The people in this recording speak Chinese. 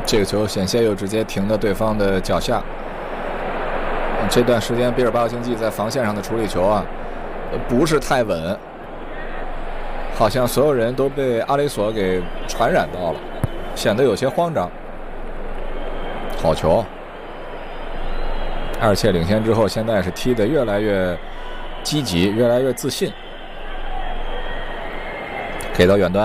这个球险些又直接停到对方的脚下。这段时间比尔巴鄂竞技在防线上的处理球啊，不是太稳，好像所有人都被阿雷索给传染到了，显得有些慌张。好球！2切领先之后，现在是踢得越来越积极，越来越自信，给到远端。